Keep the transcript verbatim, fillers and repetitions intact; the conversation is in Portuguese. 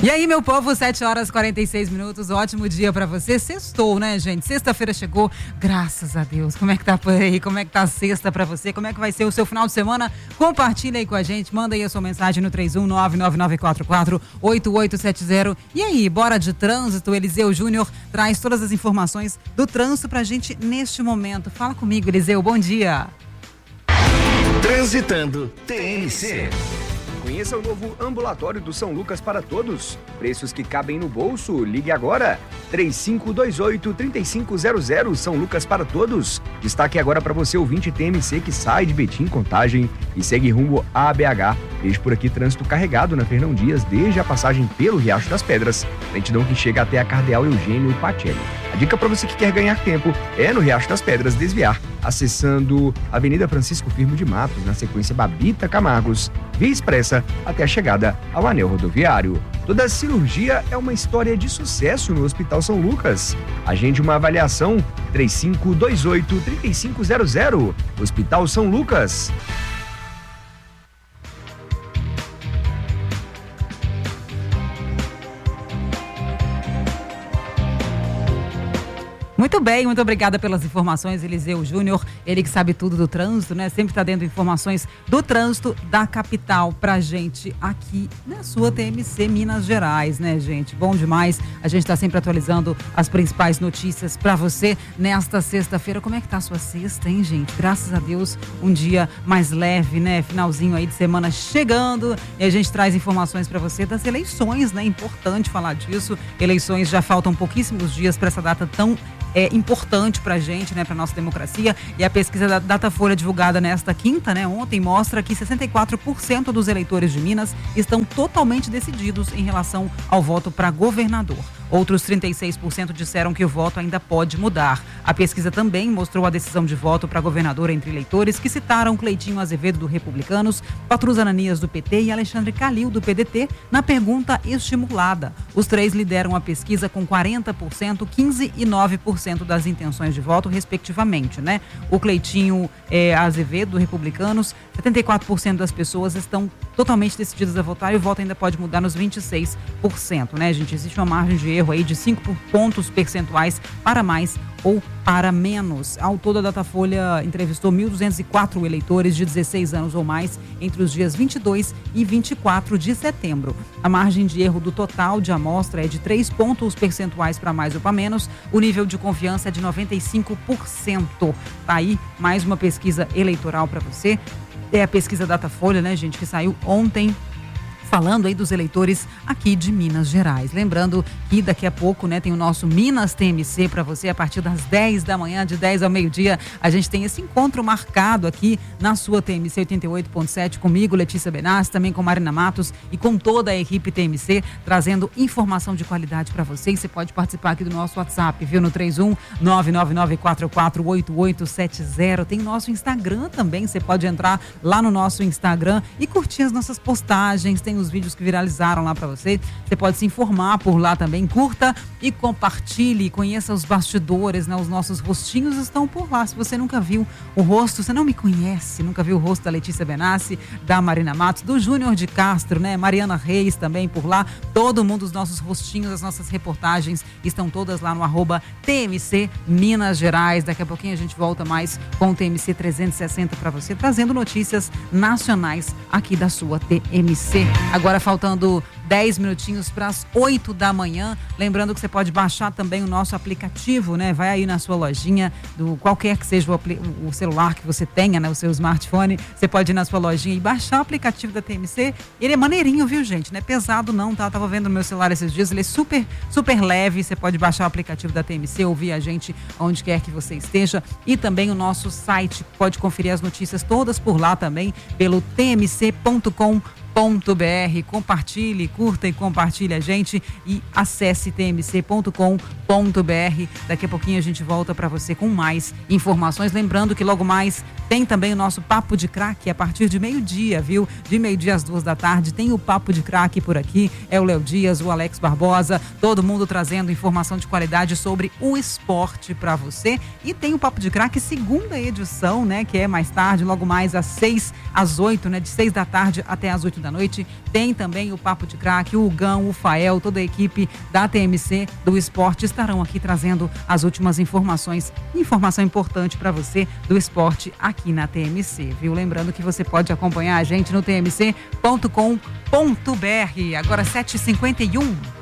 E aí, meu povo, sete horas e quarenta e seis minutos, ótimo dia pra você. Sextou, né, gente? Sexta-feira chegou, graças a Deus. Como é que tá por aí? Como é que tá a sexta pra você? Como é que vai ser o seu final de semana? Compartilha aí com a gente, manda aí a sua mensagem no três um nove nove nove quatro quatro oito oito sete zero. E aí, bora de trânsito? Eliseu Júnior traz todas as informações do trânsito pra gente neste momento. Fala comigo, Eliseu, bom dia. Transitando T M C. Conheça o novo ambulatório do São Lucas para todos. Preços que cabem no bolso. Ligue agora. três cinco dois oito, três cinco zero zero. São Lucas para todos. Destaque agora para você, ouvinte T M C, que sai de Betim, Contagem e segue rumo a B H. Vejo por aqui trânsito carregado na Fernão Dias, desde a passagem pelo Riacho das Pedras. Lentidão que chega até a Cardeal Eugênio Pacelli. A dica para você que quer ganhar tempo é no Riacho das Pedras desviar, acessando Avenida Francisco Firmo de Matos, na sequência Babita Camargos, via expressa até a chegada ao anel rodoviário. Toda cirurgia é uma história de sucesso no Hospital São Lucas. Agende uma avaliação três cinco dois oito, três cinco zero zero. Hospital São Lucas. Muito bem, muito obrigada pelas informações, Eliseu Júnior, ele que sabe tudo do trânsito, né? Sempre está dando informações do trânsito da capital pra gente aqui na sua T M C Minas Gerais, né, gente? Bom demais, a gente está sempre atualizando as principais notícias pra você nesta sexta-feira. Como é que tá a sua sexta, hein, gente? Graças a Deus, um dia mais leve, né? Finalzinho aí de semana chegando e a gente traz informações pra você das eleições, né? Importante falar disso, eleições já faltam pouquíssimos dias para essa data tão é importante pra gente, né, pra nossa democracia. E a pesquisa da Datafolha divulgada nesta quinta, né, ontem, mostra que sessenta e quatro por cento dos eleitores de Minas estão totalmente decididos em relação ao voto para governador. Outros trinta e seis por cento disseram que o voto ainda pode mudar. A pesquisa também mostrou a decisão de voto para governador entre eleitores que citaram Cleitinho Azevedo do Republicanos, Patrus Ananias do P T e Alexandre Calil do P D T na pergunta estimulada. Os três lideram a pesquisa com quarenta por cento, quinze e nove por cento das intenções de voto, respectivamente, né? O Cleitinho é, Azevedo do Republicanos, setenta e quatro por cento das pessoas estão totalmente decididas a votar e o voto ainda pode mudar nos vinte e seis por cento, né, gente? Existe uma margem de erro aí de cinco pontos percentuais para mais ou para menos. Ao todo, a Datafolha entrevistou mil duzentos e quatro eleitores de dezesseis anos ou mais entre os dias vinte e dois e vinte e quatro de setembro. A margem de erro do total de amostra é de três pontos percentuais para mais ou para menos. O nível de confiança é de noventa e cinco por cento. Tá aí mais uma pesquisa eleitoral para você. É a pesquisa Datafolha, né, gente, que saiu ontem, falando aí dos eleitores aqui de Minas Gerais. Lembrando que daqui a pouco, né, tem o nosso Minas T M C para você a partir das dez da manhã, de dez ao meio-dia. A gente tem esse encontro marcado aqui na sua T M C oitenta e oito ponto sete, comigo, Letícia Benassi, também com Marina Matos e com toda a equipe T M C, trazendo informação de qualidade para você. E você pode participar aqui do nosso WhatsApp, viu? No três um nove nove nove quatro quatro oito oito sete zero. Tem o nosso Instagram também, você pode entrar lá no nosso Instagram e curtir as nossas postagens. Tem os vídeos que viralizaram lá para você. Você pode se informar por lá também. Curta e compartilhe, conheça os bastidores, né? Os nossos rostinhos estão por lá. Se você nunca viu o rosto, você não me conhece, nunca viu o rosto da Letícia Benassi, da Marina Matos, do Júnior de Castro, né? Mariana Reis também por lá. Todo mundo, os nossos rostinhos, as nossas reportagens estão todas lá no arroba T M C Minas Gerais. Daqui a pouquinho a gente volta mais com o T M C trezentos e sessenta para você, trazendo notícias nacionais aqui da sua T M C. Agora faltando dez minutinhos para as oito da manhã. Lembrando que você pode baixar também o nosso aplicativo, né? Vai aí na sua lojinha, do qualquer que seja o, o celular que você tenha, né? O seu smartphone. Você pode ir na sua lojinha e baixar o aplicativo da T M C. Ele é maneirinho, viu, gente? Não é pesado não, tá? Eu tava vendo no meu celular esses dias. Ele é super, super leve. Você pode baixar o aplicativo da T M C, ouvir a gente onde quer que você esteja. E também o nosso site. Pode conferir as notícias todas por lá também, pelo t m c ponto com ponto b r. Compartilhe, curta e compartilhe a gente e acesse t m c ponto com ponto b r. Daqui a pouquinho a gente volta para você com mais informações. Lembrando que logo mais Tem também o nosso Papo de Craque a partir de meio-dia, viu? De meio-dia às duas da tarde tem o Papo de Craque por aqui. É o Léo Dias, o Alex Barbosa, todo mundo trazendo informação de qualidade sobre o esporte para você. E tem o Papo de Craque segunda edição, né? Que é mais tarde, logo mais às seis, às oito, né? De seis da tarde até às oito da noite. Tem também o Papo de Craque, o Gão, o Fael, toda a equipe da T M C do esporte estarão aqui trazendo as últimas informações. Informação importante para você do esporte aqui aqui na T M C, viu? Lembrando que você pode acompanhar a gente no t m c ponto com ponto b r. Agora sete e cinquenta e um.